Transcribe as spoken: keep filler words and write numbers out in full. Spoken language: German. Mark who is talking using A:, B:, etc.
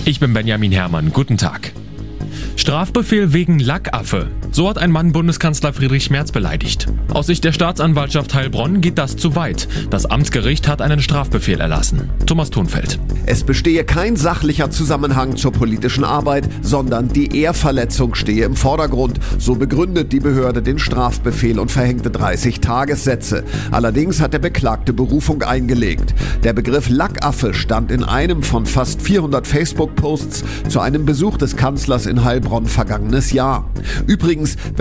A: Ich bin Benjamin Herrmann. Guten Tag. Strafbefehl wegen Lackaffe. So hat ein Mann Bundeskanzler Friedrich Merz beleidigt. Aus Sicht der Staatsanwaltschaft Heilbronn geht das zu weit. Das Amtsgericht hat einen Strafbefehl erlassen. Thomas Thunfeld.
B: Es bestehe kein sachlicher Zusammenhang zur politischen Arbeit, sondern die Ehrverletzung stehe im Vordergrund. So begründet die Behörde den Strafbefehl und verhängte dreißig Tagessätze. Allerdings hat der Beklagte Berufung eingelegt. Der Begriff Lackaffe stand in einem von fast vierhundert Facebook-Posts zu einem Besuch des Kanzlers in Heilbronn vergangenes Jahr. Übrigens,